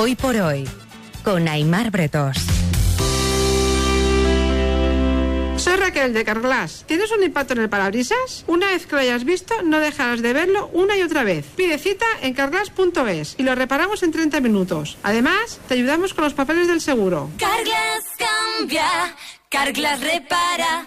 Hoy por hoy, con Aimar Bretós. Soy Raquel de Carglass. ¿Tienes un impacto en el parabrisas? Una vez que lo hayas visto, no dejarás de verlo una y otra vez. Pide cita en carglass.es y lo reparamos en 30 minutos. Además, te ayudamos con los papeles del seguro. Carglass cambia, Carglass repara.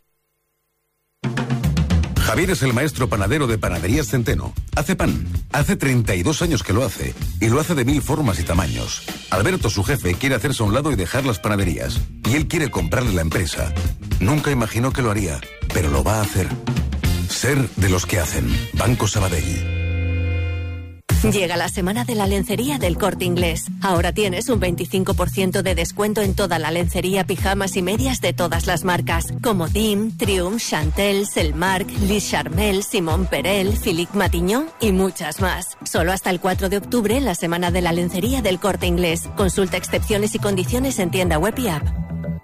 Javier es el maestro panadero de Panaderías Centeno. Hace pan. Hace 32 años que lo hace. Y lo hace de 1000 formas y tamaños. Alberto, su jefe, quiere hacerse a un lado y dejar las panaderías. Y él quiere comprarle la empresa. Nunca imaginó que lo haría, pero lo va a hacer. Ser de los que hacen. Banco Sabadell. Llega la semana de la lencería del Corte Inglés. Ahora tienes un 25% de descuento en toda la lencería, pijamas y medias de todas las marcas, como Dim, Triumph, Chantel, Selmark, Lis Charmel, Simon Perel, Philippe Matignon y muchas más. Solo hasta el 4 de octubre, la semana de la lencería del Corte Inglés. Consulta excepciones y condiciones en tienda web y app.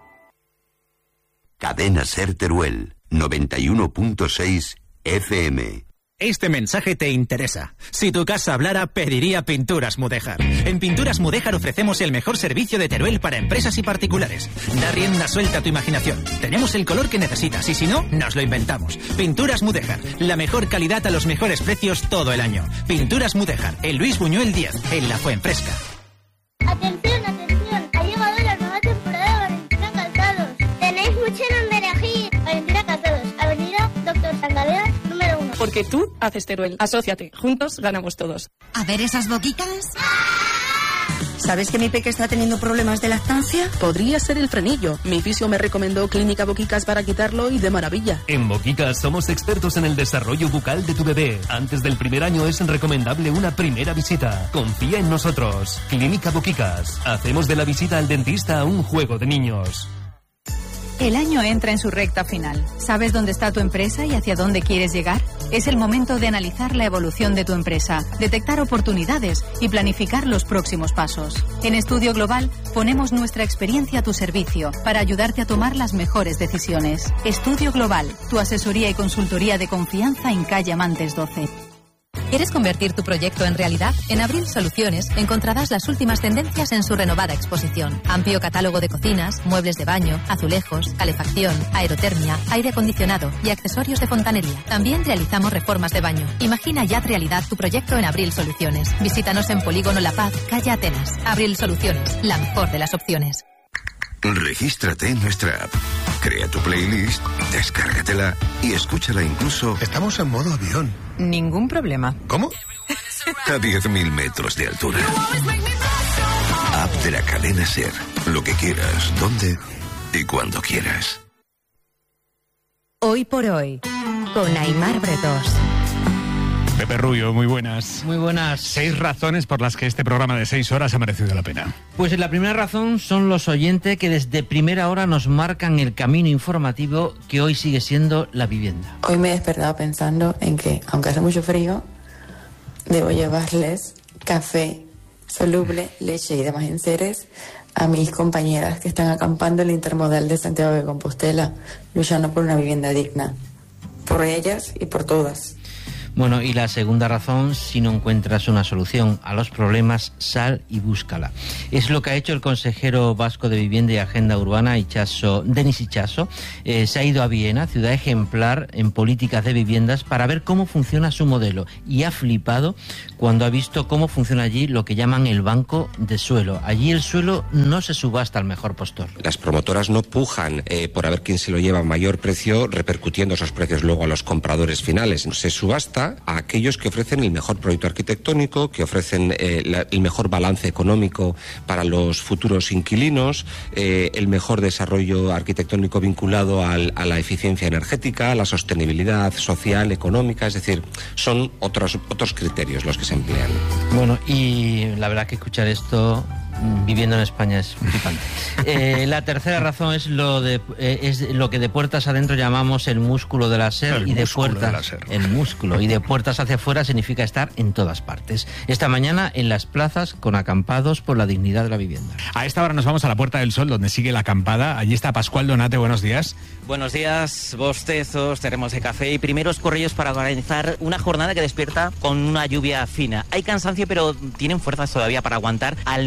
Cadena Ser Teruel, 91.6 FM. Este mensaje te interesa. Si tu casa hablara, pediría Pinturas Mudéjar. En Pinturas Mudéjar ofrecemos el mejor servicio de Teruel para empresas y particulares. Da rienda suelta a tu imaginación. Tenemos el color que necesitas y si no, nos lo inventamos. Pinturas Mudéjar. La mejor calidad a los mejores precios todo el año. Pinturas Mudéjar. En Luis Buñuel 10, en La Fuenfresca. Atención, atención. Ha llegado la nueva temporada de Valentina Calzados. Tenéis mucho en donde elegir. Valentina Calzados. Avenida Doctor Sangalea, número 1. Porque tú haces Teruel. Asóciate. Juntos ganamos todos. A ver esas boquitas. ¿Sabes que mi peque está teniendo problemas de lactancia? Podría ser el frenillo. Mi fisio me recomendó Clínica Boquicas para quitarlo y de maravilla. En Boquicas somos expertos en el desarrollo bucal de tu bebé. Antes del primer año es recomendable una primera visita. Confía en nosotros. Clínica Boquicas. Hacemos de la visita al dentista un juego de niños. El año entra en su recta final. ¿Sabes dónde está tu empresa y hacia dónde quieres llegar? Es el momento de analizar la evolución de tu empresa, detectar oportunidades y planificar los próximos pasos. En Estudio Global ponemos nuestra experiencia a tu servicio para ayudarte a tomar las mejores decisiones. Estudio Global, tu asesoría y consultoría de confianza en calle Amantes 12. ¿Quieres convertir tu proyecto en realidad? En Abril Soluciones encontrarás las últimas tendencias en su renovada exposición. Amplio catálogo de cocinas, muebles de baño, azulejos, calefacción, aerotermia, aire acondicionado y accesorios de fontanería. También realizamos reformas de baño. Imagina ya realidad tu proyecto en Abril Soluciones. Visítanos en Polígono La Paz, calle Atenas. Abril Soluciones, la mejor de las opciones. Regístrate en nuestra app. Crea tu playlist, descárgatela y escúchala incluso... Estamos en modo avión. Ningún problema. ¿Cómo? A 10.000 metros de altura. App de la cadena Ser. Lo que quieras, donde y cuando quieras. Hoy por hoy, con Aimar Bretós. Pepe Rubio, muy buenas. Muy buenas. 6 razones por las que este programa de 6 horas ha merecido la pena. Pues la primera razón son los oyentes que desde primera hora nos marcan el camino informativo que hoy sigue siendo la vivienda. Hoy me he despertado pensando en que, aunque hace mucho frío, debo llevarles café soluble, leche y demás enseres a mis compañeras que están acampando en el Intermodal de Santiago de Compostela, luchando por una vivienda digna. Por ellas y por todas. Bueno, y la segunda razón, si no encuentras una solución a los problemas, sal y búscala. Es lo que ha hecho el consejero vasco de Vivienda y Agenda Urbana, Denis Itxaso. Se ha ido a Viena, ciudad ejemplar en políticas de viviendas, para ver cómo funciona su modelo. Y ha flipado cuando ha visto cómo funciona allí lo que llaman el banco de suelo. Allí el suelo no se subasta al mejor postor. Las promotoras no pujan por a ver quién se lo lleva a mayor precio, repercutiendo esos precios luego a los compradores finales. Se subasta a aquellos que ofrecen el mejor proyecto arquitectónico, que ofrecen el mejor balance económico para los futuros inquilinos, el mejor desarrollo arquitectónico vinculado a la eficiencia energética, a la sostenibilidad social, económica, es decir, son otros criterios los que se emplean. Bueno, y la verdad que escuchar esto viviendo en España es flipante. La tercera razón es lo que de puertas adentro llamamos el músculo de la SER, y de puertas el músculo, y de puertas hacia afuera significa estar en todas partes. Esta mañana en las plazas con acampados por la dignidad de la vivienda. A esta hora nos vamos a la Puerta del Sol, donde sigue la acampada. Allí está Pascual Donate, buenos días. Buenos días, bostezos, termos de café y primeros corrillos para organizar una jornada que despierta con una lluvia fina. Hay cansancio, pero tienen fuerzas todavía para aguantar al menos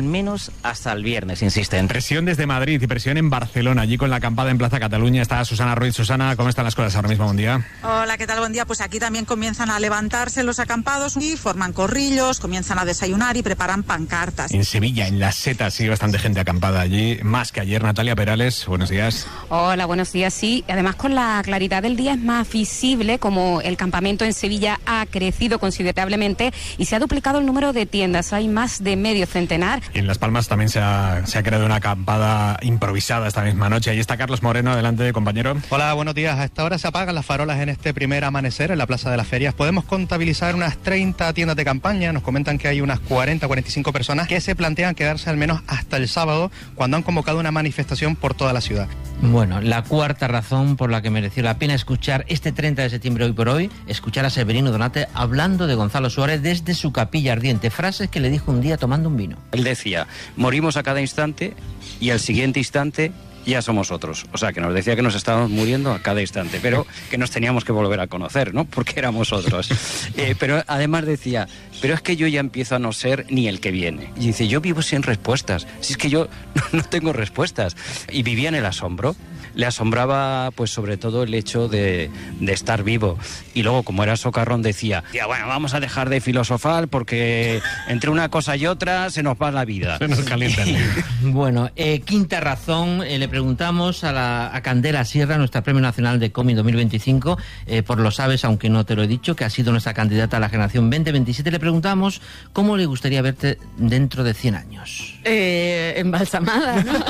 menos hasta el viernes, insisten. Presión desde Madrid y presión en Barcelona, allí con la acampada en Plaza Cataluña. Está Susana Ruiz. Susana, ¿cómo están las cosas ahora mismo? Buen día. Hola, ¿qué tal? Buen día. Pues aquí también comienzan a levantarse los acampados y forman corrillos, comienzan a desayunar y preparan pancartas. En Sevilla, en Las Setas, sigue bastante gente acampada allí, más que ayer. Natalia Perales, buenos días. Hola, buenos días. Sí, además con la claridad del día es más visible como el campamento en Sevilla ha crecido considerablemente y se ha duplicado el número de tiendas. Hay más de medio centenar. Y en Las Palmas también se ha creado una acampada improvisada esta misma noche. Ahí está Carlos Moreno, adelante, compañero. Hola, buenos días. A esta hora se apagan las farolas en este primer amanecer en la Plaza de las Ferias. Podemos contabilizar unas 30 tiendas de campaña. Nos comentan que hay unas 40-45 personas que se plantean quedarse al menos hasta el sábado, cuando han convocado una manifestación por toda la ciudad. Bueno, la cuarta razón por la que mereció la pena escuchar este 30 de septiembre, hoy por hoy, escuchar a Severino Donate hablando de Gonzalo Suárez desde su capilla ardiente. Frases que le dijo un día tomando un vino. Él decía, morimos a cada instante y al siguiente instante ya somos otros. O sea, que nos decía que nos estábamos muriendo a cada instante, pero que nos teníamos que volver a conocer, ¿no? Porque éramos otros. Pero además decía, pero es que yo ya empiezo a no ser ni el que viene. Y dice, yo vivo sin respuestas. Si es que yo no tengo respuestas. Y vivía en el asombro. Le asombraba, pues, sobre todo el hecho de estar vivo. Y luego, como era socarrón, decía, bueno, vamos a dejar de filosofar porque entre una cosa y otra se nos va la vida. Se nos calienta. Bueno, quinta razón, le preguntamos a Candela Sierra, nuestra Premio Nacional de Cómic 2025, por lo sabes, aunque no te lo he dicho, que ha sido nuestra candidata a la generación 2027, le preguntamos cómo le gustaría verte dentro de 100 años. Embalsamada, ¿no?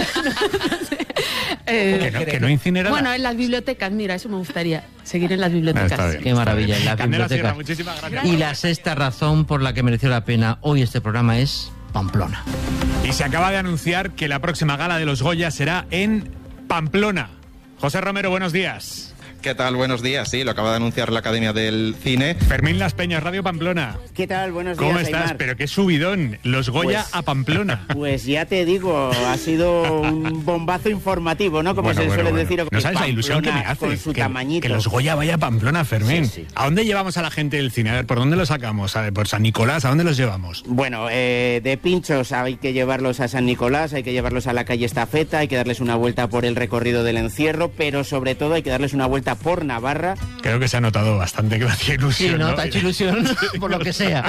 Que no incinerada. Bueno, en las bibliotecas, mira, eso me gustaría, seguir en las bibliotecas. Qué maravilla, en las Candela bibliotecas. Sierra, muchísimas gracias. Y la sexta razón por la que mereció la pena hoy este programa es Pamplona. Y se acaba de anunciar que la próxima gala de los Goya será en Pamplona. José Romero, buenos días. ¿Qué tal? Buenos días. Sí, lo acaba de anunciar la Academia del Cine. Fermín Las Peñas, Radio Pamplona. ¿Qué tal? Buenos días, ¿Cómo estás? Aymar. Pero qué subidón. Los Goya a Pamplona. Pues ya te digo, ha sido un bombazo informativo, ¿no? Como se suele decir. No sabes la ilusión que me hace. Con su tamañito. Que los Goya vaya a Pamplona, Fermín. Sí. ¿A dónde llevamos a la gente del cine? A ver, ¿por dónde los sacamos? A ver, ¿por San Nicolás? ¿A dónde los llevamos? Bueno, de pinchos hay que llevarlos a San Nicolás, hay que llevarlos a la calle Estafeta, hay que darles una vuelta por el recorrido del encierro, pero sobre todo hay que darles una vuelta por Navarra. Creo que se ha notado bastante que me hacía ilusión. Sí, ¿no? Te ha hecho ilusión por lo que sea.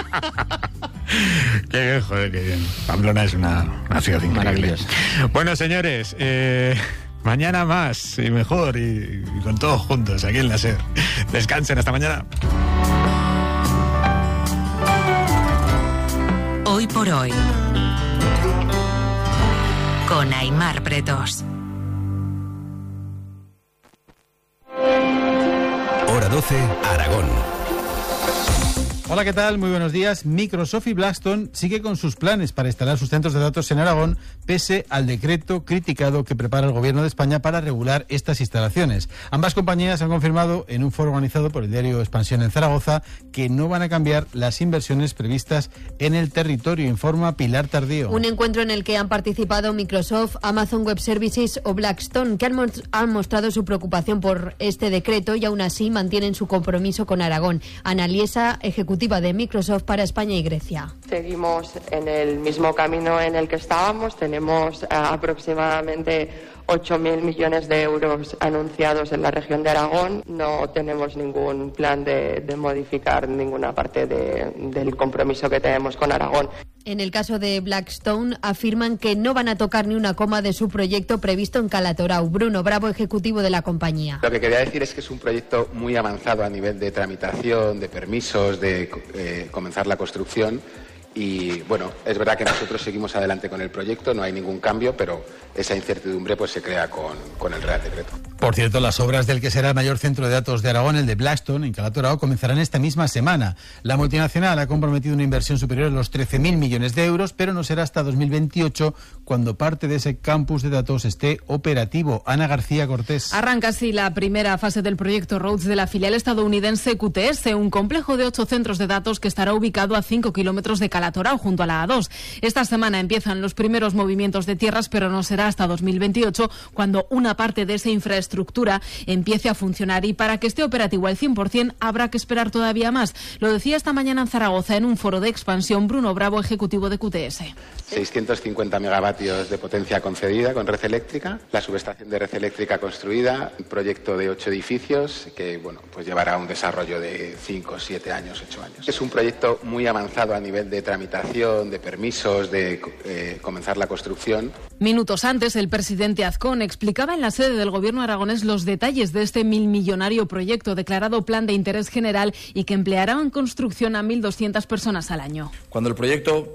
Qué bien, joder, qué bien. Pamplona es una ciudad increíble. Maravillosa. Bueno, señores, mañana más y mejor y con todos juntos aquí en la SER. Descansen, hasta mañana. Hoy por hoy, con Aymar Pretos. Hora 12, Aragón. Hola, ¿qué tal? Muy buenos días. Microsoft y Blackstone sigue con sus planes para instalar sus centros de datos en Aragón, pese al decreto criticado que prepara el Gobierno de España para regular estas instalaciones. Ambas compañías han confirmado en un foro organizado por el diario Expansión en Zaragoza que no van a cambiar las inversiones previstas en el territorio, informa Pilar Tardío. Un encuentro en el que han participado Microsoft, Amazon Web Services o Blackstone, que han mostrado su preocupación por este decreto y aún así mantienen su compromiso con Aragón. Ana Liesa, ejecutiva de Microsoft para España y Grecia. Seguimos en el mismo camino en el que estábamos. Tenemos aproximadamente 8.000 millones de euros anunciados en la región de Aragón. No tenemos ningún plan de modificar ninguna parte del compromiso que tenemos con Aragón. En el caso de Blackstone, afirman que no van a tocar ni una coma de su proyecto previsto en Calatorao. Bruno Bravo, ejecutivo de la compañía. Lo que quería decir es que es un proyecto muy avanzado a nivel de tramitación, de permisos, de comenzar la construcción. Y bueno, es verdad que nosotros seguimos adelante con el proyecto, no hay ningún cambio, pero esa incertidumbre pues se crea con el Real Decreto. Por cierto, las obras del que será el mayor centro de datos de Aragón, el de Blackstone, en Calatorao, comenzarán esta misma semana. La multinacional ha comprometido una inversión superior a los 13.000 millones de euros, pero no será hasta 2028 cuando parte de ese campus de datos esté operativo. Ana García Cortés. Arranca así la primera fase del proyecto Rhodes de la filial estadounidense QTS, un complejo de 8 centros de datos que estará ubicado a 5 kilómetros de Calatorao. Calatorao, junto a la A2. Esta semana empiezan los primeros movimientos de tierras, pero no será hasta 2028 cuando una parte de esa infraestructura empiece a funcionar. Y para que esté operativo al 100% habrá que esperar todavía más. Lo decía esta mañana en Zaragoza en un foro de expansión Bruno Bravo, ejecutivo de QTS. 650 megavatios de potencia concedida con red eléctrica, la subestación de red eléctrica construida, un proyecto de 8 edificios que pues llevará un desarrollo de 5, 7 años, 8 años. Es un proyecto muy avanzado a nivel de tramitación, de permisos, de comenzar la construcción. Minutos antes, el presidente Azcón explicaba en la sede del Gobierno aragonés los detalles de este milmillonario proyecto declarado Plan de Interés General y que empleará en construcción a 1.200 personas al año. Cuando el proyecto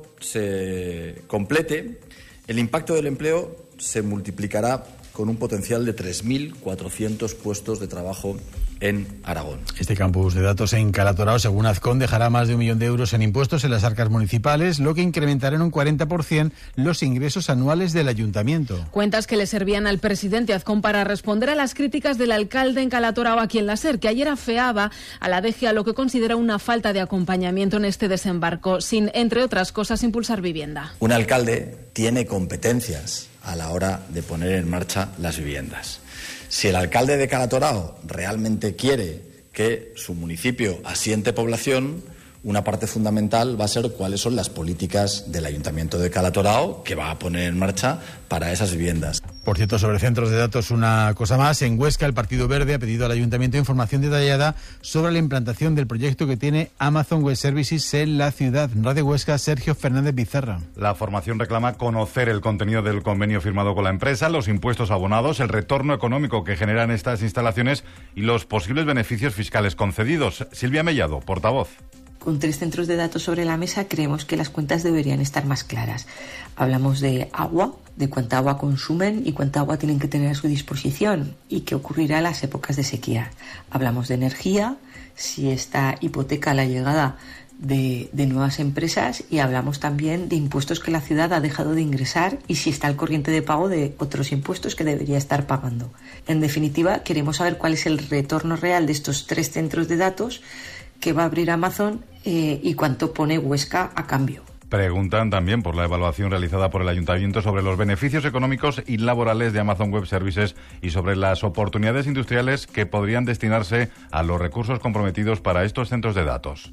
se complete, el impacto del empleo se multiplicará con un potencial de 3.400 puestos de trabajo en Aragón. Este campus de datos en Calatorao, según Azcón, dejará más de 1 millón de euros en impuestos en las arcas municipales, lo que incrementará en un 40% los ingresos anuales del ayuntamiento. Cuentas que le servían al presidente Azcón para responder a las críticas del alcalde en Calatorao, aquí en la SER, que ayer afeaba a la DG a lo que considera una falta de acompañamiento en este desembarco, sin, entre otras cosas, impulsar vivienda. Un alcalde tiene competencias a la hora de poner en marcha las viviendas. Si el alcalde de Calatorao realmente quiere que su municipio asiente población, una parte fundamental va a ser cuáles son las políticas del Ayuntamiento de Calatorao que va a poner en marcha para esas viviendas. Por cierto, sobre centros de datos, una cosa más. En Huesca, el Partido Verde ha pedido al Ayuntamiento información detallada sobre la implantación del proyecto que tiene Amazon Web Services en la ciudad. Radio Huesca, Sergio Fernández Bizarra. La formación reclama conocer el contenido del convenio firmado con la empresa, los impuestos abonados, el retorno económico que generan estas instalaciones y los posibles beneficios fiscales concedidos. Silvia Mellado, portavoz. Con 3 centros de datos sobre la mesa, creemos que las cuentas deberían estar más claras. Hablamos de agua, de cuánta agua consumen y cuánta agua tienen que tener a su disposición y qué ocurrirá en las épocas de sequía. Hablamos de energía, si esta hipoteca la llegada de nuevas empresas, y hablamos también de impuestos que la ciudad ha dejado de ingresar y si está al corriente de pago de otros impuestos que debería estar pagando. En definitiva, queremos saber cuál es el retorno real de estos 3 centros de datos que va a abrir Amazon y cuánto pone Huesca a cambio. Preguntan también por la evaluación realizada por el Ayuntamiento sobre los beneficios económicos y laborales de Amazon Web Services y sobre las oportunidades industriales que podrían destinarse a los recursos comprometidos para estos centros de datos.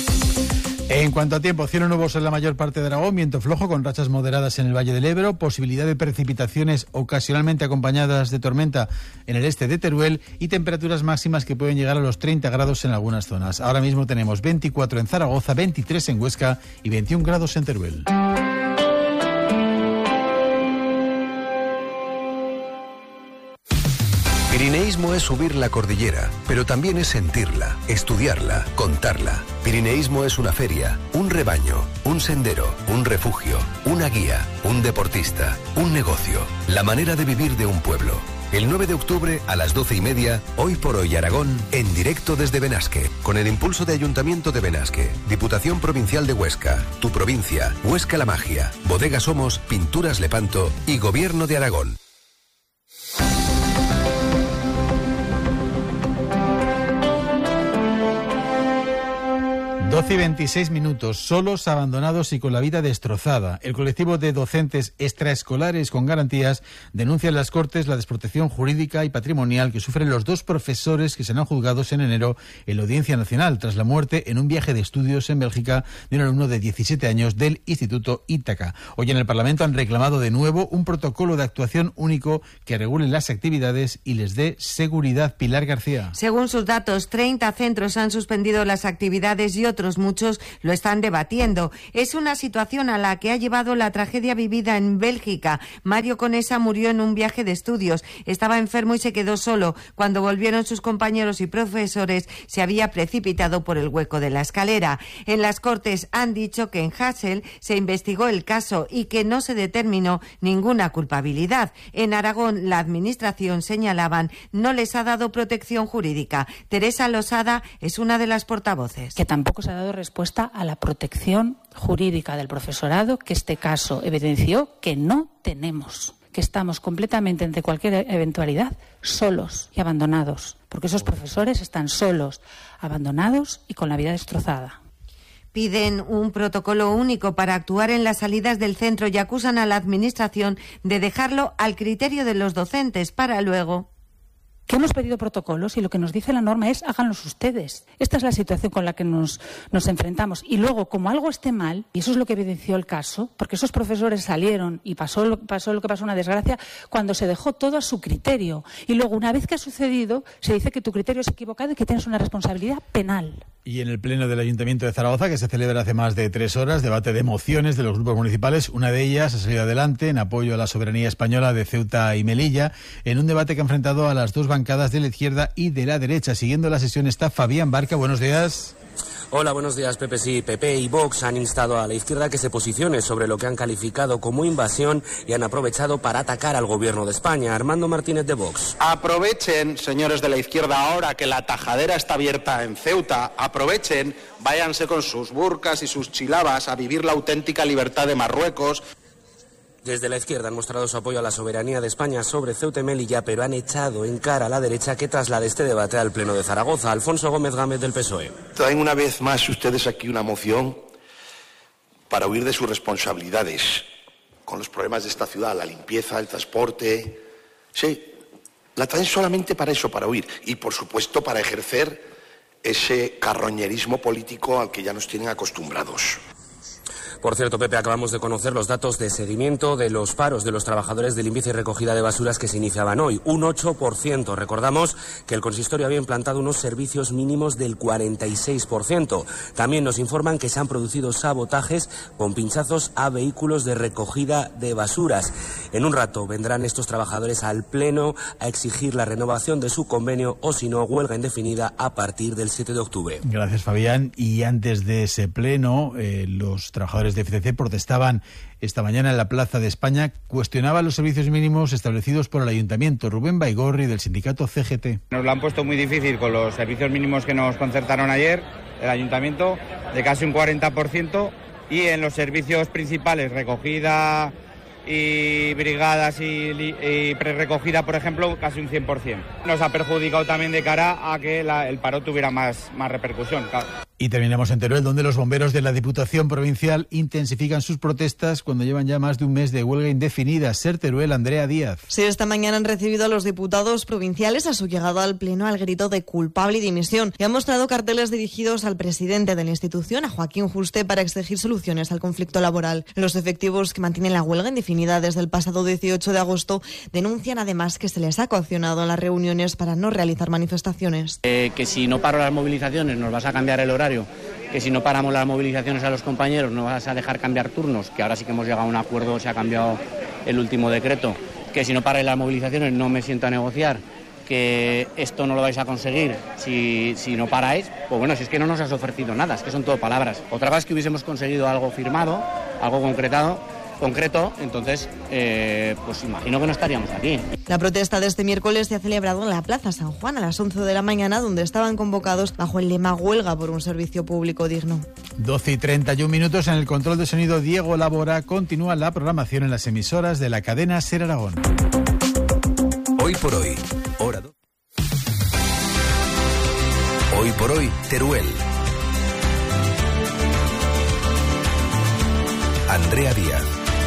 En cuanto a tiempo, cielo nuboso en la mayor parte de Aragón, viento flojo con rachas moderadas en el Valle del Ebro, posibilidad de precipitaciones ocasionalmente acompañadas de tormenta en el este de Teruel y temperaturas máximas que pueden llegar a los 30 grados en algunas zonas. Ahora mismo tenemos 24 en Zaragoza, 23 en Huesca y 21 grados en Teruel. Pirineísmo es subir la cordillera, pero también es sentirla, estudiarla, contarla. Pirineísmo es una feria, un rebaño, un sendero, un refugio, una guía, un deportista, un negocio, la manera de vivir de un pueblo. El 9 de octubre a las 12:30, Hoy por Hoy Aragón, en directo desde Benasque, con el impulso de Ayuntamiento de Benasque, Diputación Provincial de Huesca, Tu Provincia, Huesca la Magia, Bodega Somos, Pinturas Lepanto y Gobierno de Aragón. 12:26, solos, abandonados y con la vida destrozada. El colectivo de docentes extraescolares con garantías denuncia en las Cortes la desprotección jurídica y patrimonial que sufren los 2 profesores que serán juzgados en enero en la Audiencia Nacional tras la muerte en un viaje de estudios en Bélgica de un alumno de 17 años del Instituto Ítaca. Hoy en el Parlamento han reclamado de nuevo un protocolo de actuación único que regule las actividades y les dé seguridad. Pilar García. Según sus datos, 30 centros han suspendido las actividades y otros muchos lo están debatiendo. Es una situación a la que ha llevado la tragedia vivida en Bélgica. Mario Conesa murió en un viaje de estudios. Estaba enfermo y se quedó solo. Cuando volvieron sus compañeros y profesores, se había precipitado por el hueco de la escalera. En las Cortes han dicho que en Hasel se investigó el caso y que no se determinó ninguna culpabilidad. En Aragón, la Administración, señalaban, no les ha dado protección jurídica. Teresa Losada es una de las portavoces. Que tampoco se ha dado respuesta a la protección jurídica del profesorado, que este caso evidenció que no tenemos, que estamos completamente ante cualquier eventualidad solos y abandonados, porque esos profesores están solos, abandonados y con la vida destrozada. Piden un protocolo único para actuar en las salidas del centro y acusan a la Administración de dejarlo al criterio de los docentes para luego... Que hemos pedido protocolos y lo que nos dice la norma es háganlos ustedes. Esta es la situación con la que nos enfrentamos. Y luego, como algo esté mal, y eso es lo que evidenció el caso, porque esos profesores salieron y pasó lo que pasó, una desgracia, cuando se dejó todo a su criterio. Y luego, una vez que ha sucedido, se dice que tu criterio es equivocado y que tienes una responsabilidad penal. Y en el Pleno del Ayuntamiento de Zaragoza, que se celebra hace más de 3 horas, debate de mociones de los grupos municipales. Una de ellas ha salido adelante en apoyo a la soberanía española de Ceuta y Melilla, en un debate que ha enfrentado a las dos bancadas de la izquierda y de la derecha. Siguiendo la sesión está Fabián Barca. Buenos días. Hola, buenos días, Pepe. Sí, PP y Vox han instado a la izquierda que se posicione sobre lo que han calificado como invasión y han aprovechado para atacar al gobierno de España. Armando Martínez, de Vox. Aprovechen, señores de la izquierda, ahora que la tajadera está abierta en Ceuta, aprovechen, váyanse con sus burkas y sus chilabas a vivir la auténtica libertad de Marruecos. Desde la izquierda han mostrado su apoyo a la soberanía de España sobre Ceuta y Melilla, pero han echado en cara a la derecha que traslade este debate al Pleno de Zaragoza. Alfonso Gómez Gámez, del PSOE. Traen una vez más ustedes aquí una moción para huir de sus responsabilidades con los problemas de esta ciudad, la limpieza, el transporte. Sí, la traen solamente para eso, para huir. Y, por supuesto, para ejercer ese carroñerismo político al que ya nos tienen acostumbrados. Por cierto, Pepe, acabamos de conocer los datos de seguimiento de los paros de los trabajadores de limpieza y recogida de basuras que se iniciaban hoy. Un 8%. Recordamos que el consistorio había implantado unos servicios mínimos del 46%. También nos informan que se han producido sabotajes con pinchazos a vehículos de recogida de basuras. En un rato vendrán estos trabajadores al Pleno a exigir la renovación de su convenio o, si no, huelga indefinida a partir del 7 de octubre. Gracias, Fabián. Y antes de ese Pleno, los trabajadores de FCC protestaban esta mañana en la Plaza de España, cuestionaban los servicios mínimos establecidos por el Ayuntamiento. Rubén Baigorri, del sindicato CGT. Nos lo han puesto muy difícil con los servicios mínimos que nos concertaron ayer, el Ayuntamiento, de casi un 40%, y en los servicios principales, recogida y brigadas y pre-recogida, por ejemplo, casi un 100%. Nos ha perjudicado también de cara a que el paro tuviera más repercusión, claro. Y terminamos en Teruel, donde los bomberos de la Diputación Provincial intensifican sus protestas cuando llevan ya más de un mes de huelga indefinida. Ser Teruel, Andrea Díaz. Sí, esta mañana han recibido a los diputados provinciales a su llegada al Pleno al grito de culpable y dimisión y han mostrado carteles dirigidos al presidente de la institución, a Joaquín Juste, para exigir soluciones al conflicto laboral. Los efectivos que mantienen la huelga indefinida desde el pasado 18 de agosto denuncian además que se les ha coaccionado en las reuniones para no realizar manifestaciones. Que si no paro las movilizaciones nos vas a cambiar el horario, que si no paramos las movilizaciones a los compañeros no vas a dejar cambiar turnos, que ahora sí que hemos llegado a un acuerdo, se ha cambiado el último decreto, que si no paráis las movilizaciones no me siento a negociar, que esto no lo vais a conseguir si no paráis, pues bueno, si es que no nos has ofrecido nada, es que son todo palabras. Otra vez que hubiésemos conseguido algo firmado, algo concreto, entonces pues imagino que no estaríamos aquí. La protesta de este miércoles se ha celebrado en la Plaza San Juan a las 11 de la mañana, donde estaban convocados bajo el lema Huelga por un servicio público digno. 12:31 en el control de sonido Diego Labora. Continúa la programación en las emisoras de la cadena Ser Aragón. Hoy por hoy, hora 2. Hoy por hoy, Teruel. Andrea Díaz.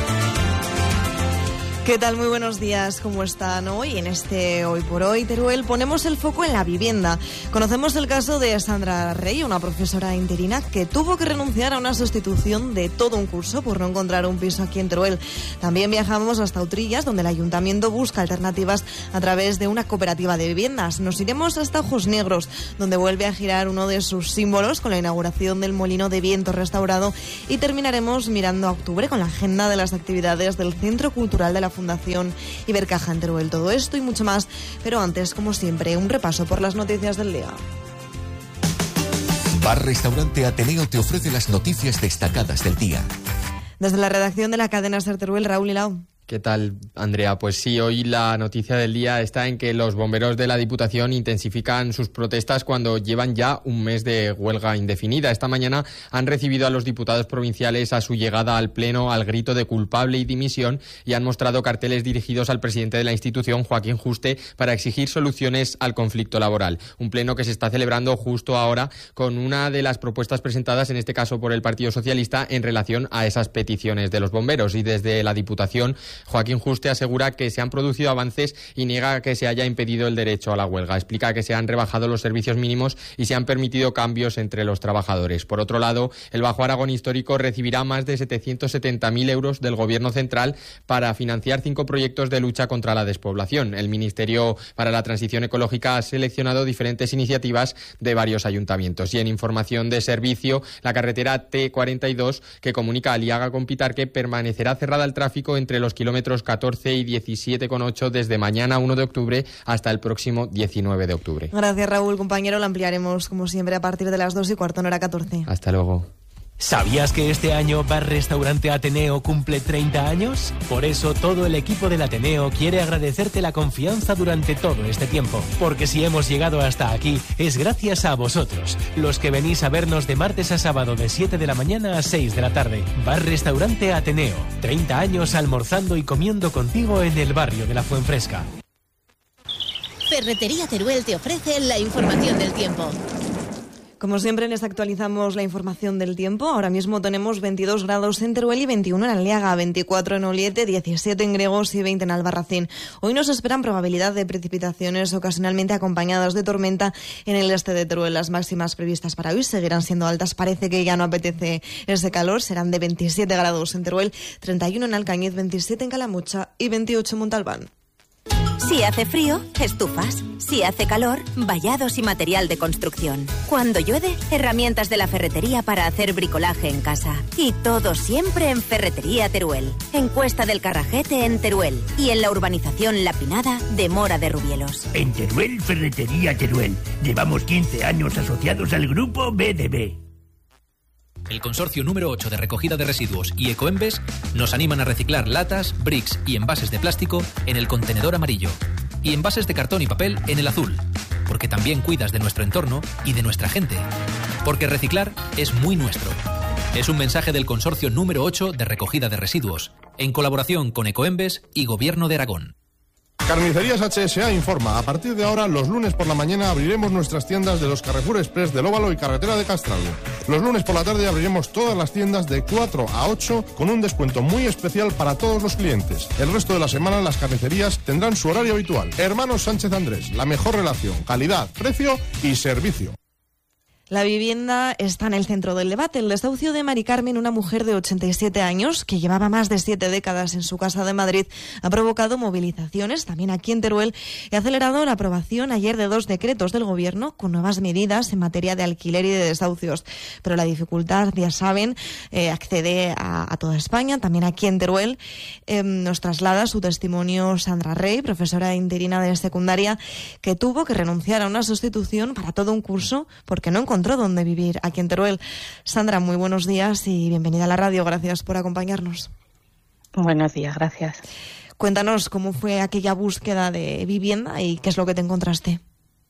¿Qué tal? Muy buenos días. ¿Cómo están hoy? En este Hoy por Hoy, Teruel, ponemos el foco en la vivienda. Conocemos el caso de Sandra Rey, una profesora interina que tuvo que renunciar a una sustitución de todo un curso por no encontrar un piso aquí en Teruel. También viajamos hasta Utrillas, donde el ayuntamiento busca alternativas a través de una cooperativa de viviendas. Nos iremos hasta Ojos Negros, donde vuelve a girar uno de sus símbolos con la inauguración del molino de viento restaurado, y terminaremos mirando a octubre con la agenda de las actividades del Centro Cultural de la Fundación Ibercaja en Teruel. Todo esto y mucho más, pero antes, como siempre, un repaso por las noticias del día. Bar Restaurante Ateneo te ofrece las noticias destacadas del día. Desde la redacción de la cadena Ser Teruel, Raúl Hilao. ¿Qué tal, Andrea? Pues sí, hoy la noticia del día está en que los bomberos de la Diputación intensifican sus protestas cuando llevan ya un mes de huelga indefinida. Esta mañana han recibido a los diputados provinciales a su llegada al Pleno al grito de culpable y dimisión y han mostrado carteles dirigidos al presidente de la institución, Joaquín Juste, para exigir soluciones al conflicto laboral. Un pleno que se está celebrando justo ahora con una de las propuestas presentadas, en este caso por el Partido Socialista, en relación a esas peticiones de los bomberos. Y desde la Diputación, Joaquín Juste asegura que se han producido avances y niega que se haya impedido el derecho a la huelga. Explica que se han rebajado los servicios mínimos y se han permitido cambios entre los trabajadores. Por otro lado, el Bajo Aragón Histórico recibirá más de 770.000 euros del Gobierno central para financiar 5 proyectos de lucha contra la despoblación. El Ministerio para la Transición Ecológica ha seleccionado diferentes iniciativas de varios ayuntamientos. Y en información de servicio, la carretera T42, que comunica Aliaga con Pitarque, permanecerá cerrada al tráfico entre los kilómetros 14 y 17,8 desde mañana 1 de octubre hasta el próximo 19 de octubre. Gracias, Raúl, compañero. Lo ampliaremos, como siempre, a partir de las 2:15 en hora 14. Hasta luego. ¿Sabías que este año Bar Restaurante Ateneo cumple 30 años? Por eso todo el equipo del Ateneo quiere agradecerte la confianza durante todo este tiempo. Porque si hemos llegado hasta aquí es gracias a vosotros, los que venís a vernos de martes a sábado de 7 de la mañana a 6 de la tarde. Bar Restaurante Ateneo, 30 años almorzando y comiendo contigo en el barrio de la Fuenfresca. Ferretería Teruel te ofrece la información del tiempo. Como siempre, les actualizamos la información del tiempo. Ahora mismo tenemos 22 grados en Teruel y 21 en Aliaga, 24 en Oliete, 17 en Gregos y 20 en Albarracín. Hoy nos esperan probabilidad de precipitaciones ocasionalmente acompañadas de tormenta en el este de Teruel. Las máximas previstas para hoy seguirán siendo altas. Parece que ya no apetece ese calor. Serán de 27 grados en Teruel, 31 en Alcañiz, 27 en Calamucha y 28 en Montalbán. Si hace frío, estufas. Si hace calor, vallados y material de construcción. Cuando llueve, herramientas de la ferretería para hacer bricolaje en casa. Y todo siempre en Ferretería Teruel. En Cuesta del Carrajete en Teruel. Y en la urbanización La Pinada de Mora de Rubielos. En Teruel, Ferretería Teruel. Llevamos 15 años asociados al grupo BDB. El consorcio número 8 de recogida de residuos y Ecoembes nos animan a reciclar latas, bricks y envases de plástico en el contenedor amarillo y envases de cartón y papel en el azul, porque también cuidas de nuestro entorno y de nuestra gente, porque reciclar es muy nuestro. Es un mensaje del consorcio número 8 de recogida de residuos, en colaboración con Ecoembes y Gobierno de Aragón. Carnicerías HSA informa, a partir de ahora, los lunes por la mañana abriremos nuestras tiendas de los Carrefour Express del Óvalo y Carretera de Castralgo. Los lunes por la tarde abriremos todas las tiendas de 4 a 8 con un descuento muy especial para todos los clientes. El resto de la semana las carnicerías tendrán su horario habitual. Hermanos Sánchez Andrés, la mejor relación, calidad, precio y servicio. La vivienda está en el centro del debate. El desahucio de Mari Carmen, una mujer de 87 años que llevaba más de 7 décadas en su casa de Madrid, ha provocado movilizaciones también aquí en Teruel y ha acelerado la aprobación ayer de 2 decretos del Gobierno con nuevas medidas en materia de alquiler y de desahucios. Pero la dificultad, ya saben, accede a toda España, también aquí en Teruel. Nos traslada su testimonio Sandra Rey, profesora interina de secundaria, que tuvo que renunciar a una sustitución para todo un curso porque no encontró dónde vivir aquí en Teruel. Sandra, muy buenos días y bienvenida a la radio. Gracias por acompañarnos. Buenos días, gracias. Cuéntanos cómo fue aquella búsqueda de vivienda y qué es lo que te encontraste.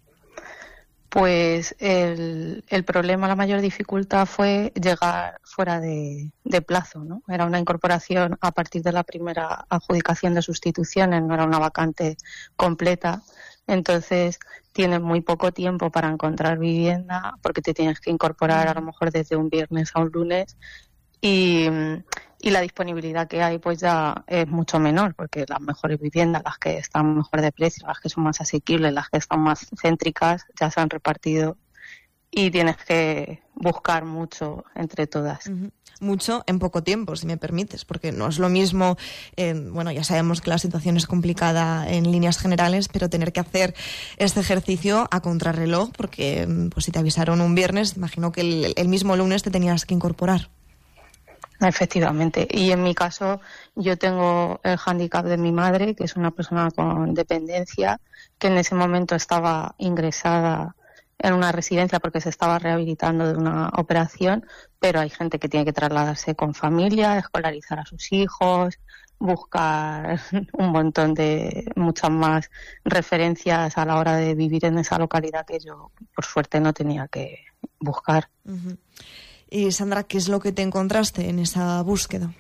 Pues el problema, la mayor dificultad fue llegar fuera de plazo, ¿no? Era una incorporación a partir de la primera adjudicación de sustituciones, no era una vacante completa. Entonces tienes muy poco tiempo para encontrar vivienda porque te tienes que incorporar a lo mejor desde un viernes a un lunes y la disponibilidad que hay pues ya es mucho menor porque las mejores viviendas, las que están mejor de precio, las que son más asequibles, las que están más céntricas ya se han repartido y tienes que buscar mucho entre todas. Uh-huh. Mucho en poco tiempo, si me permites, porque no es lo mismo, bueno, ya sabemos que la situación es complicada en líneas generales, pero tener que hacer este ejercicio a contrarreloj, porque pues si te avisaron un viernes, imagino que el mismo lunes te tenías que incorporar. Efectivamente, y en mi caso yo tengo el hándicap de mi madre, que es una persona con dependencia, que en ese momento estaba ingresada en una residencia porque se estaba rehabilitando de una operación, pero hay gente que tiene que trasladarse con familia, escolarizar a sus hijos, buscar un montón de muchas más referencias a la hora de vivir en esa localidad que yo, por suerte, no tenía que buscar. Uh-huh. Y Sandra, ¿qué es lo que te encontraste en esa búsqueda?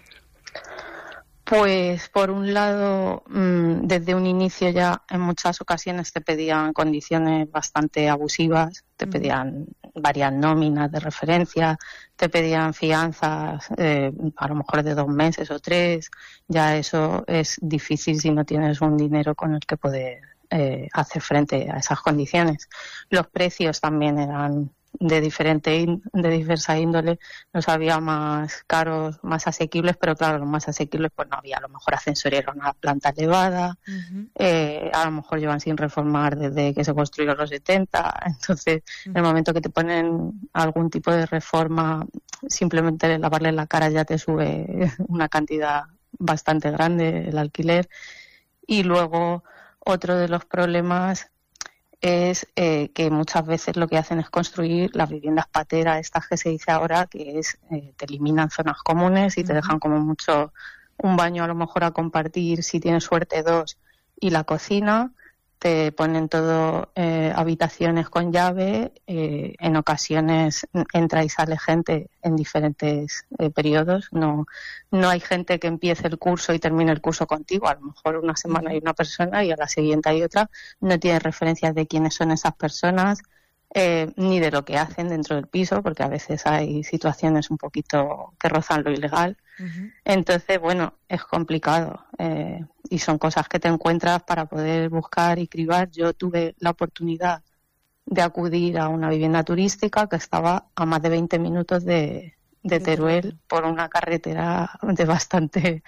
Pues por un lado, desde un inicio ya en muchas ocasiones te pedían condiciones bastante abusivas, te pedían varias nóminas de referencia, te pedían fianzas a lo mejor de 2 meses o 3, ya eso es difícil si no tienes un dinero con el que poder hacer frente a esas condiciones. Los precios también eran de diversa índole, los había más caros, más asequibles, pero claro, los más asequibles pues no había, a lo mejor ascensor era una planta elevada, a lo mejor llevan sin reformar desde que se construyeron los 70, entonces en el momento que te ponen algún tipo de reforma, simplemente lavarle la cara ya te sube una cantidad bastante grande el alquiler. Y luego otro de los problemas es que muchas veces lo que hacen es construir las viviendas pateras, estas que se dice ahora, que es te eliminan zonas comunes y te dejan como mucho un baño a lo mejor a compartir, si tienes suerte 2, y la cocina. Te ponen todo habitaciones con llave, en ocasiones entra y sale gente en diferentes periodos, no hay gente que empiece el curso y termine el curso contigo, a lo mejor una semana hay una persona y a la siguiente hay otra, no tienes referencias de quiénes son esas personas, ni de lo que hacen dentro del piso, porque a veces hay situaciones un poquito que rozan lo ilegal. Entonces, bueno, es complicado y son cosas que te encuentras para poder buscar y cribar. Yo tuve la oportunidad de acudir a una vivienda turística que estaba a más de 20 minutos de Teruel por una carretera de bastante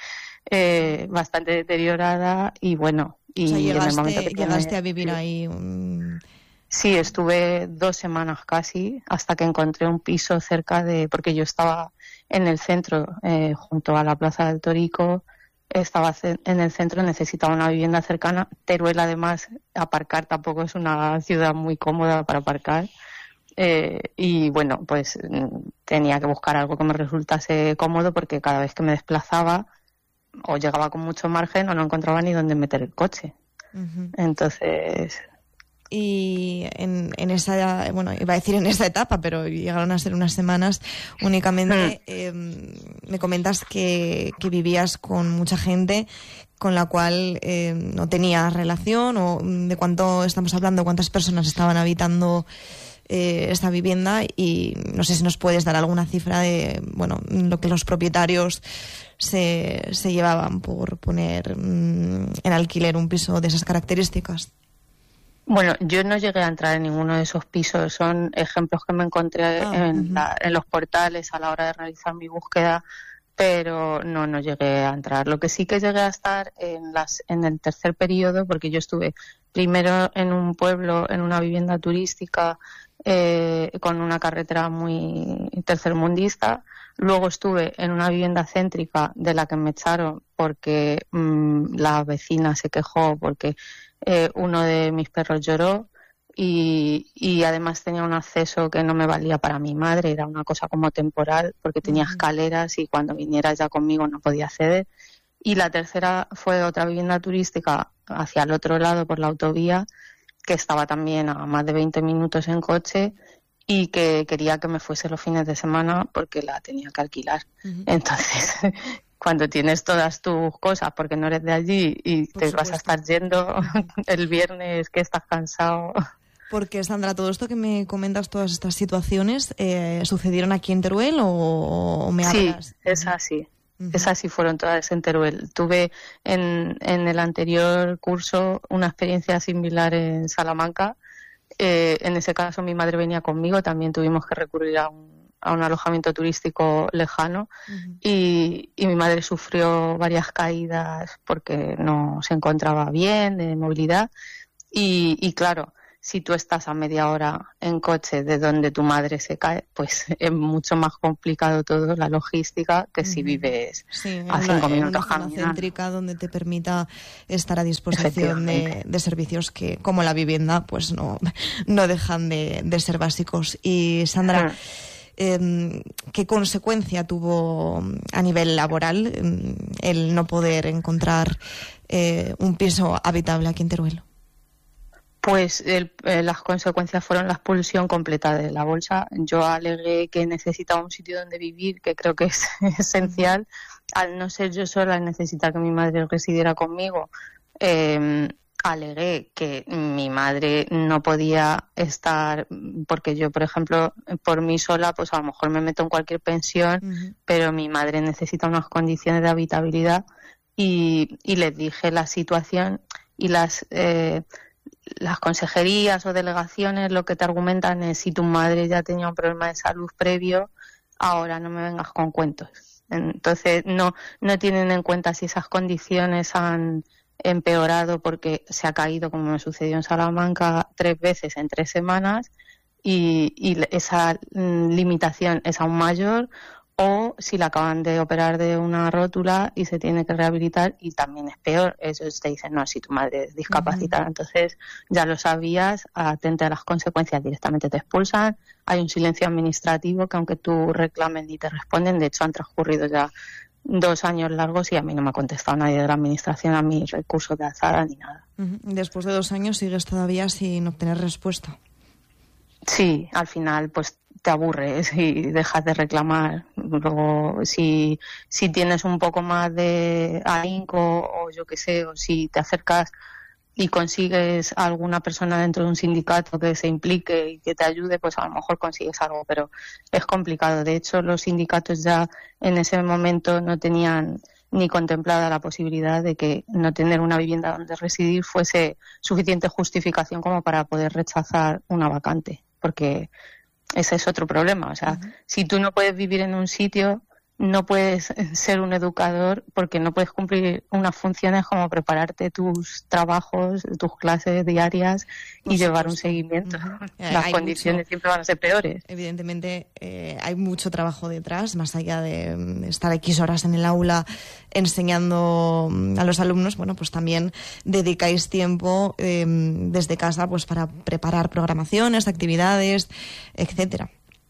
deteriorada y bueno. Y o sea, en el momento que llegaste a vivir ahí. Sí, estuve 2 semanas casi hasta que encontré un piso cerca porque yo estaba en el centro, junto a la Plaza del Torico, estaba en el centro, necesitaba una vivienda cercana. Teruel, además, aparcar tampoco es una ciudad muy cómoda para aparcar. Y bueno, pues tenía que buscar algo que me resultase cómodo porque cada vez que me desplazaba o llegaba con mucho margen o no encontraba ni dónde meter el coche. Entonces... Y en esa, bueno, iba a decir en esa etapa, pero llegaron a ser unas semanas únicamente. Me comentas que vivías con mucha gente con la cual no tenías relación, o de cuánto estamos hablando, cuántas personas estaban habitando esta vivienda, y no sé si nos puedes dar alguna cifra de, bueno, lo que los propietarios se llevaban por poner en alquiler un piso de esas características. Bueno, yo no llegué a entrar en ninguno de esos pisos, son ejemplos que me encontré en los portales a la hora de realizar mi búsqueda, pero no llegué a entrar. Lo que sí que llegué a estar en el tercer periodo, porque yo estuve primero en un pueblo, en una vivienda turística con una carretera muy tercermundista, luego estuve en una vivienda céntrica de la que me echaron porque la vecina se quejó porque uno de mis perros lloró y además tenía un acceso que no me valía para mi madre, era una cosa como temporal porque tenía escaleras y cuando viniera ya conmigo no podía acceder. Y la tercera fue otra vivienda turística hacia el otro lado por la autovía, que estaba también a más de 20 minutos en coche y que quería que me fuese los fines de semana porque la tenía que alquilar. Entonces... Cuando tienes todas tus cosas porque no eres de allí y te vas a estar yendo el viernes que estás cansado. Porque, Sandra, todo esto que me comentas, todas estas situaciones, ¿sucedieron aquí en Teruel o me hablas? Sí, es así. Esas sí fueron todas en Teruel. Tuve en el anterior curso una experiencia similar en Salamanca. En ese caso mi madre venía conmigo, también tuvimos que recurrir a un alojamiento turístico lejano y mi madre sufrió varias caídas porque no se encontraba bien de movilidad y claro, si tú estás a media hora en coche de donde tu madre se cae, pues es mucho más complicado todo, la logística, que si vives a 5 minutos en una zona caminando. céntrica donde te permita estar a disposición de servicios que, como la vivienda, pues no dejan de ser básicos. Y Sandra, ¿qué consecuencia tuvo a nivel laboral el no poder encontrar un piso habitable aquí en Teruel? Pues las consecuencias fueron la expulsión completa de la bolsa. Yo alegué que necesitaba un sitio donde vivir, que creo que es esencial. Al no ser yo sola, necesitar que mi madre residiera conmigo, alegué que mi madre no podía estar, porque yo, por ejemplo, por mí sola, pues a lo mejor me meto en cualquier pensión, pero mi madre necesita unas condiciones de habitabilidad, y les dije la situación, y las consejerías o delegaciones lo que te argumentan es: si tu madre ya tenía un problema de salud previo, ahora no me vengas con cuentos. Entonces no tienen en cuenta si esas condiciones han empeorado porque se ha caído, como me sucedió en Salamanca, 3 veces en 3 semanas, y esa limitación es aún mayor, o si la acaban de operar de una rótula y se tiene que rehabilitar y también es peor. Ellos te dicen: no, si tu madre es discapacitada, entonces ya lo sabías, atente a las consecuencias, directamente te expulsan. Hay un silencio administrativo que aunque tú reclames ni te responden. De hecho, han transcurrido ya 2 años largos y a mí no me ha contestado nadie de la administración a mis recursos de alzada ni nada. Después de 2 años sigues todavía sin obtener respuesta. Sí, al final pues te aburres y dejas de reclamar. Luego, si tienes un poco más de ahínco, o yo qué sé, o si te acercas y consigues a alguna persona dentro de un sindicato que se implique y que te ayude, pues a lo mejor consigues algo, pero es complicado. De hecho, los sindicatos ya en ese momento no tenían ni contemplada la posibilidad de que no tener una vivienda donde residir fuese suficiente justificación como para poder rechazar una vacante, porque ese es otro problema. O sea, si tú no puedes vivir en un sitio, no puedes ser un educador, porque no puedes cumplir unas funciones como prepararte tus trabajos, tus clases diarias y llevar un seguimiento. Las condiciones siempre van a ser peores. Evidentemente hay mucho trabajo detrás, más allá de estar X horas en el aula enseñando a los alumnos. Bueno, pues también dedicáis tiempo desde casa, pues para preparar programaciones, actividades, etcétera.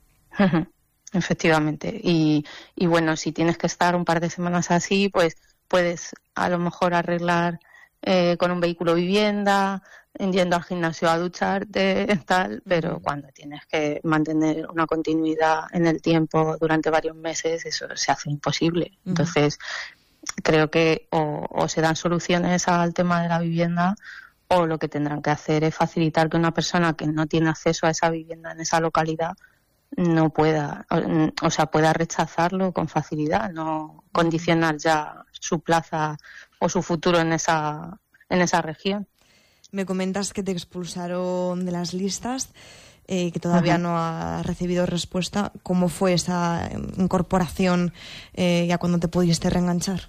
Efectivamente. Y bueno, si tienes que estar un par de semanas así, pues puedes a lo mejor arreglar con un vehículo vivienda, yendo al gimnasio a ducharte, tal, pero cuando tienes que mantener una continuidad en el tiempo durante varios meses, eso se hace imposible. Entonces, creo que o se dan soluciones al tema de la vivienda, o lo que tendrán que hacer es facilitar que una persona que no tiene acceso a esa vivienda en esa localidad no pueda, o sea, pueda rechazarlo con facilidad, no condicionar ya su plaza o su futuro en esa región. Me comentas que te expulsaron de las listas, que todavía no ha recibido respuesta. ¿Cómo fue esa incorporación ya cuando te pudiste reenganchar?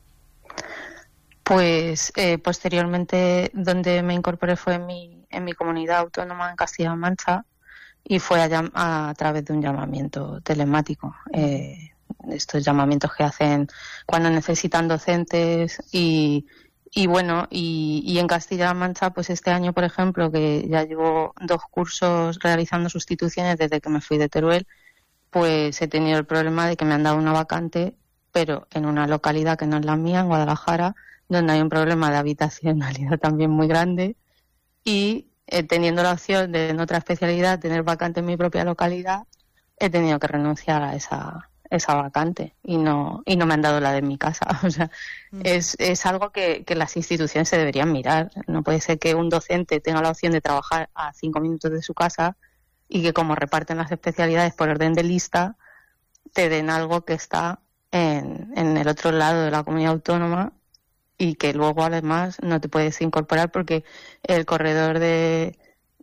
Pues posteriormente, donde me incorporé fue en mi comunidad autónoma, en Castilla-La Mancha, y fue a través de un llamamiento telemático. Estos llamamientos que hacen cuando necesitan docentes y bueno, y en Castilla-La Mancha, pues este año, por ejemplo, que ya llevo 2 cursos realizando sustituciones desde que me fui de Teruel, pues he tenido el problema de que me han dado una vacante, pero en una localidad que no es la mía, en Guadalajara, donde hay un problema de habitacionalidad también muy grande, y teniendo la opción de en otra especialidad tener vacante en mi propia localidad, he tenido que renunciar a esa vacante y no me han dado la de mi casa. O sea, es algo que las instituciones se deberían mirar. No puede ser que un docente tenga la opción de trabajar a 5 minutos de su casa y que, como reparten las especialidades por orden de lista, te den algo que está en el otro lado de la comunidad autónoma, y que luego además no te puedes incorporar porque el corredor de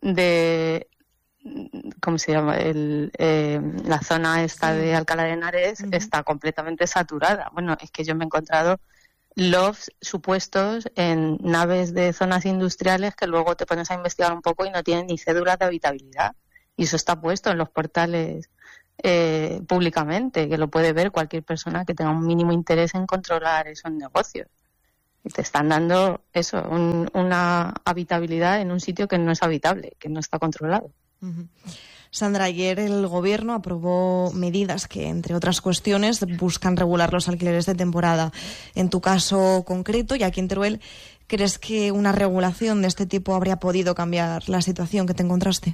¿cómo se llama? La zona esta de Alcalá de Henares está completamente saturada. Bueno, es que yo me he encontrado lofts supuestos en naves de zonas industriales que luego te pones a investigar un poco y no tienen ni cédulas de habitabilidad. Y eso está puesto en los portales públicamente, que lo puede ver cualquier persona que tenga un mínimo interés en controlar esos negocios. Y te están dando eso, una habitabilidad en un sitio que no es habitable, que no está controlado. Uh-huh. Sandra, ayer el Gobierno aprobó medidas que, entre otras cuestiones, buscan regular los alquileres de temporada. En tu caso concreto, y aquí en Teruel, ¿crees que una regulación de este tipo habría podido cambiar la situación que te encontraste?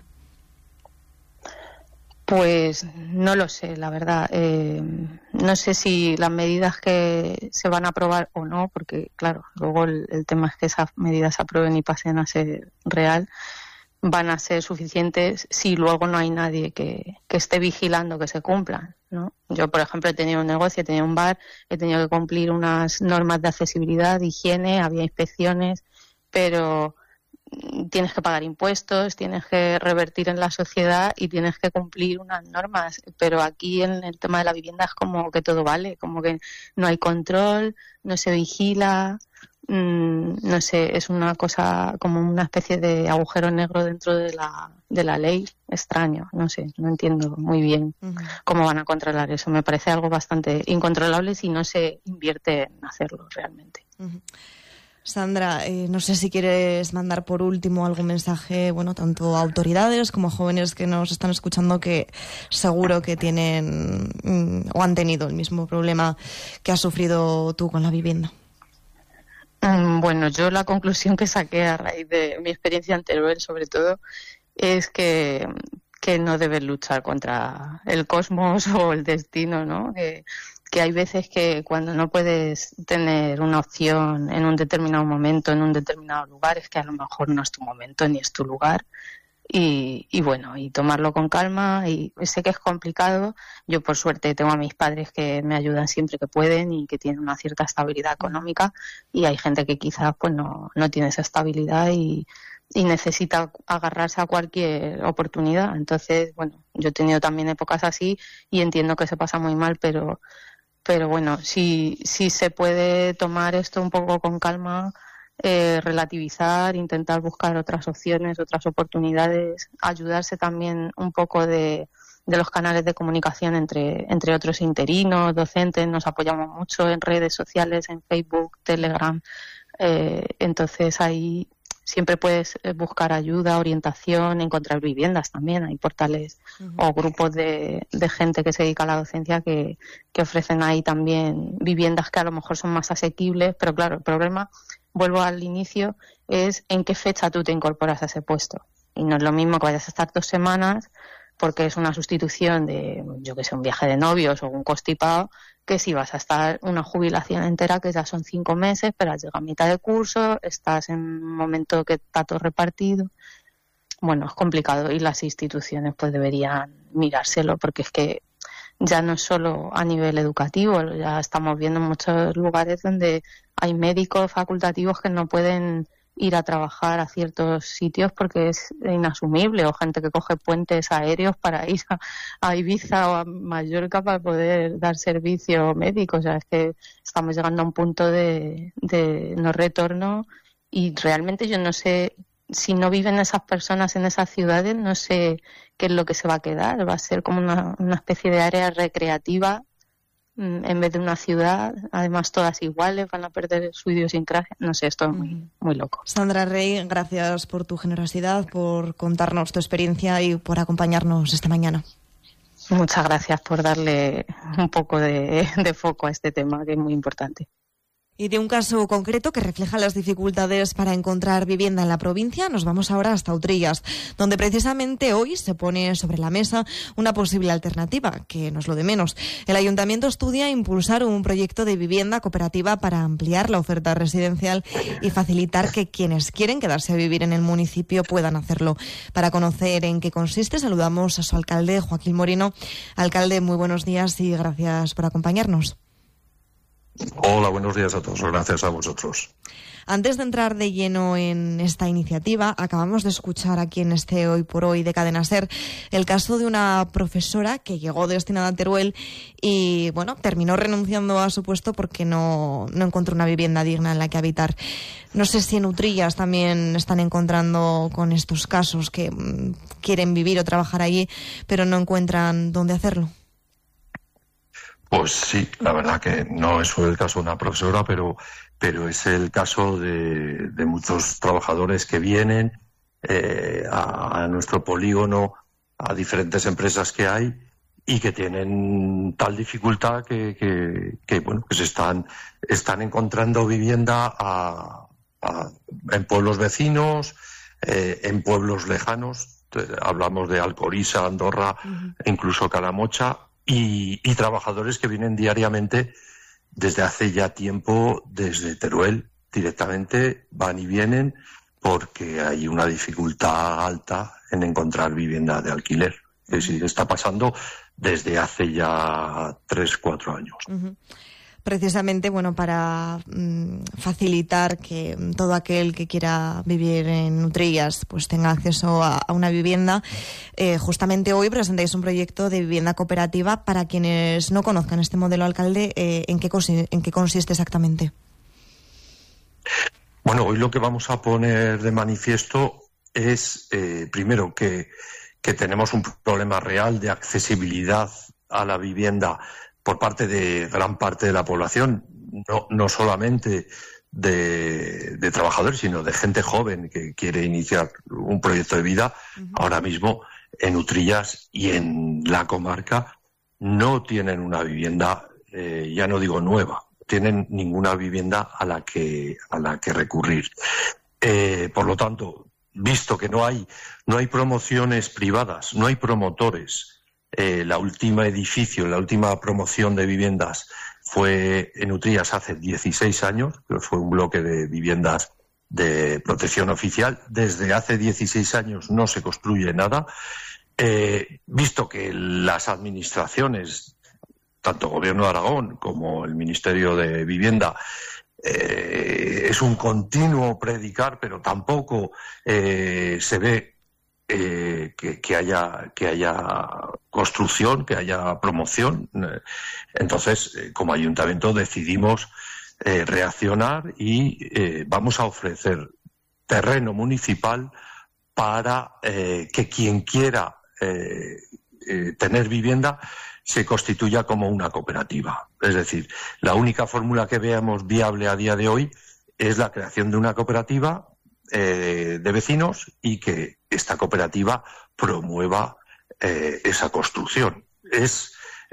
Pues no lo sé, la verdad. No sé si las medidas que se van a aprobar o no, porque, claro, luego el tema es que esas medidas se aprueben y pasen a ser real, van a ser suficientes si luego no hay nadie que esté vigilando que se cumplan, ¿no? Yo, por ejemplo, he tenido un negocio, he tenido un bar, he tenido que cumplir unas normas de accesibilidad, de higiene, había inspecciones, pero tienes que pagar impuestos, tienes que revertir en la sociedad y tienes que cumplir unas normas. Pero aquí en el tema de la vivienda es como que todo vale, como que no hay control, no se vigila. No sé, es una cosa como una especie de agujero negro dentro de la ley, extraño, no sé, no entiendo muy bien cómo van a controlar eso. Me parece algo bastante incontrolable si no se invierte en hacerlo realmente. Sandra, no sé si quieres mandar por último algún mensaje, bueno, tanto a autoridades como a jóvenes que nos están escuchando, que seguro que tienen o han tenido el mismo problema que has sufrido tú con la vivienda. Bueno, yo la conclusión que saqué a raíz de mi experiencia en Teruel, sobre todo, es que no debes luchar contra el cosmos o el destino, ¿no? Que hay veces que cuando no puedes tener una opción en un determinado momento, en un determinado lugar, es que a lo mejor no es tu momento ni es tu lugar. Y bueno, y tomarlo con calma. Y sé que es complicado. Yo, por suerte, tengo a mis padres que me ayudan siempre que pueden y que tienen una cierta estabilidad económica, y hay gente que quizás pues no tiene esa estabilidad y necesita agarrarse a cualquier oportunidad. Entonces, bueno, yo he tenido también épocas así y entiendo que se pasa muy mal, pero bueno, si se puede tomar esto un poco con calma, relativizar, intentar buscar otras opciones, otras oportunidades, ayudarse también un poco de los canales de comunicación entre otros interinos, docentes. Nos apoyamos mucho en redes sociales, en Facebook, Telegram, entonces ahí siempre puedes buscar ayuda, orientación, encontrar viviendas también. Hay portales o grupos de gente que se dedica a la docencia que ofrecen ahí también viviendas que a lo mejor son más asequibles, pero claro, el problema, vuelvo al inicio, es en qué fecha tú te incorporas a ese puesto. Y no es lo mismo que vayas a estar 2 semanas porque es una sustitución de, yo que sé, un viaje de novios o un constipado, que si vas a estar una jubilación entera, que ya son 5 meses, pero has llegado a mitad de curso, estás en un momento que está todo repartido. Bueno, es complicado y las instituciones pues deberían mirárselo, porque es que ya no es solo a nivel educativo, ya estamos viendo en muchos lugares donde hay médicos facultativos que no pueden ir a trabajar a ciertos sitios porque es inasumible, o gente que coge puentes aéreos para ir a Ibiza o a Mallorca para poder dar servicio médico. O sea, es que estamos llegando a un punto de no retorno, y realmente yo no sé, si no viven esas personas en esas ciudades, no sé qué es lo que se va a quedar. Va a ser como una especie de área recreativa en vez de una ciudad, además todas iguales, van a perder su idiosincrasia. No sé, esto es muy loco. Sandra Rey, gracias por tu generosidad, por contarnos tu experiencia y por acompañarnos esta mañana. Muchas gracias por darle un poco de foco a este tema, que es muy importante. Y de un caso concreto que refleja las dificultades para encontrar vivienda en la provincia, nos vamos ahora hasta Utrillas, donde precisamente hoy se pone sobre la mesa una posible alternativa, que no es lo de menos. El ayuntamiento estudia impulsar un proyecto de vivienda cooperativa para ampliar la oferta residencial y facilitar que quienes quieren quedarse a vivir en el municipio puedan hacerlo. Para conocer en qué consiste, saludamos a su alcalde, Joaquín Moreno. Alcalde, muy buenos días y gracias por acompañarnos. Hola, buenos días a todos. Gracias a vosotros. Antes de entrar de lleno en esta iniciativa, acabamos de escuchar aquí en este Hoy por Hoy de Cadena SER el caso de una profesora que llegó destinada a Teruel y, bueno, terminó renunciando a su puesto porque no encontró una vivienda digna en la que habitar. No sé si en Utrillas también están encontrando con estos casos que quieren vivir o trabajar allí, pero no encuentran dónde hacerlo. Pues sí, la verdad que no es el caso de una profesora, pero es el caso de muchos trabajadores que vienen a nuestro polígono, a diferentes empresas que hay y que tienen tal dificultad que se están encontrando vivienda en pueblos vecinos, en pueblos lejanos. Hablamos de Alcoriza, Andorra, incluso Calamocha, y trabajadores que vienen diariamente desde hace ya tiempo, desde Teruel directamente, van y vienen porque hay una dificultad alta en encontrar vivienda de alquiler. Es decir, está pasando desde hace ya 3-4 años. Precisamente, bueno, para facilitar que todo aquel que quiera vivir en Utrillas pues tenga acceso a una vivienda, justamente hoy presentáis un proyecto de vivienda cooperativa. Para quienes no conozcan este modelo, alcalde, ¿en qué consiste exactamente? Bueno, hoy lo que vamos a poner de manifiesto es, primero, que tenemos un problema real de accesibilidad a la vivienda por parte de gran parte de la población, no solamente de trabajadores, sino de gente joven que quiere iniciar un proyecto de vida. Ahora mismo en Utrillas y en la comarca no tienen una vivienda, ya no digo nueva, tienen ninguna vivienda a la que recurrir. Por lo tanto, visto que no hay promociones privadas, no hay promotores. La última promoción de viviendas fue en Utrillas hace 16 años, pero fue un bloque de viviendas de protección oficial. Desde hace 16 años no se construye nada. Visto que las administraciones, tanto Gobierno de Aragón como el Ministerio de Vivienda, es un continuo predicar, pero tampoco se ve que haya construcción, que haya promoción. Entonces, como ayuntamiento decidimos reaccionar y vamos a ofrecer terreno municipal para que quien quiera tener vivienda se constituya como una cooperativa. Es decir, la única fórmula que veamos viable a día de hoy es la creación de una cooperativa de vecinos y que esta cooperativa promueva esa construcción. Es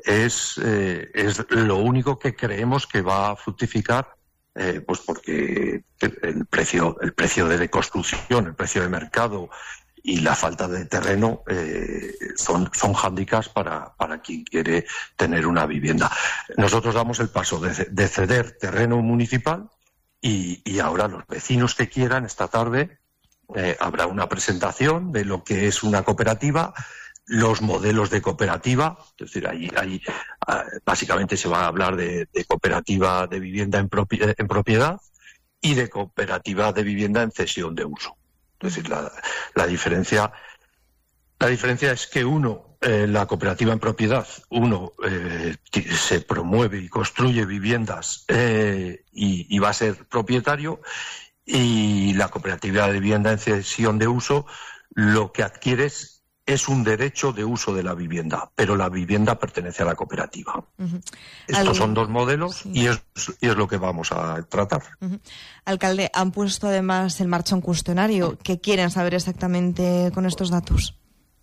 lo único que creemos que va a fructificar, pues porque el precio de construcción, el precio de mercado y la falta de terreno son hándicaps para quien quiere tener una vivienda. Nosotros damos el paso de ceder terreno municipal y ahora los vecinos que quieran, esta tarde habrá una presentación de lo que es una cooperativa, los modelos de cooperativa. Es decir, ahí básicamente se va a hablar de cooperativa de vivienda en propiedad y de cooperativa de vivienda en cesión de uso. Es decir, la diferencia es que la cooperativa en propiedad, se promueve y construye viviendas y va a ser propietario, y la cooperativa de vivienda en cesión de uso lo que adquiere es un derecho de uso de la vivienda, pero la vivienda pertenece a la cooperativa. Estos son dos modelos, sí. y es lo que vamos a tratar. Alcalde, han puesto además en marcha un cuestionario. ¿Qué quieren saber exactamente con estos datos?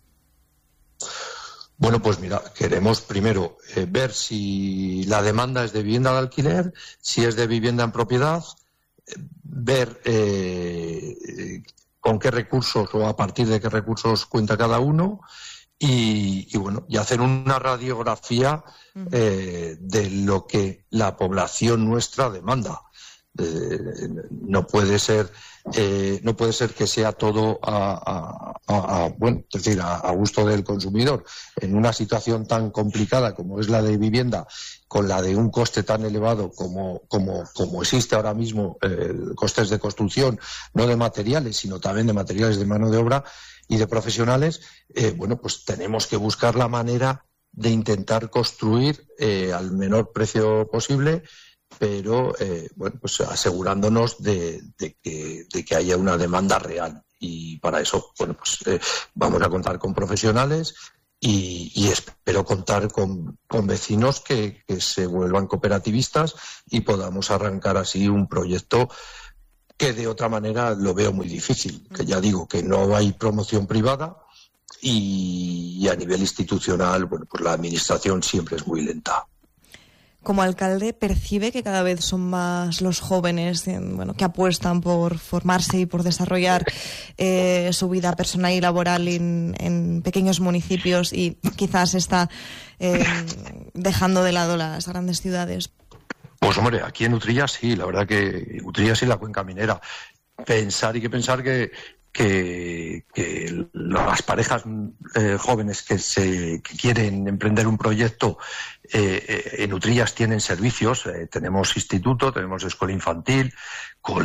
Bueno, pues mira, queremos primero ver si la demanda es de vivienda de alquiler, si es de vivienda en propiedad, ver con qué recursos o a partir de qué recursos cuenta cada uno y hacer una radiografía de lo que la población nuestra demanda. No puede ser que sea todo a gusto del consumidor. En una situación tan complicada como es la de vivienda, con la de un coste tan elevado como existe ahora mismo, costes de construcción, no de materiales, sino también de materiales de mano de obra y de profesionales, pues tenemos que buscar la manera de intentar construir al menor precio posible, pero pues asegurándonos de que haya una demanda real. Y para eso vamos a contar con profesionales y espero contar con vecinos que se vuelvan cooperativistas y podamos arrancar así un proyecto que de otra manera lo veo muy difícil, que ya digo que no hay promoción privada y a nivel institucional, pues la administración siempre es muy lenta. Como alcalde, ¿percibe que cada vez son más los jóvenes que apuestan por formarse y por desarrollar su vida personal y laboral en pequeños municipios y quizás está dejando de lado las grandes ciudades? Pues hombre, aquí en Utrilla sí, la verdad que Utrilla sí, la cuenca minera. Pensar que las parejas jóvenes que quieren emprender un proyecto en Utrillas tienen servicios, tenemos instituto, tenemos escuela infantil,